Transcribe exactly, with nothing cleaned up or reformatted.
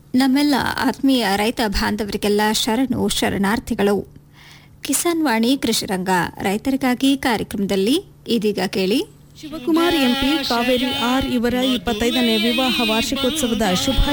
ನಮ್ಮೆಲ್ಲ ಆತ್ಮೀಯ ರೈತ ಬಾಂಧವರಿಗೆಲ್ಲ ಶರಣು ಶರಣಾರ್ಥಿಗಳು. ಕಿಸಾನ್ ವಾಣಿ ಕೃಷಿರಂಗ ರೈತರಿಗಾಗಿ ಕಾರ್ಯಕ್ರಮದಲ್ಲಿ ಇದೀಗ ಕೇಳಿ ಶಿವಕುಮಾರ್ ಎಂಪಿ ಕಾವೇರಿ ಆರ್ ಇವರ ಇಪ್ಪತ್ತೈದನೇ ವಿವಾಹ ವಾರ್ಷಿಕೋತ್ಸವದ ಶುಭ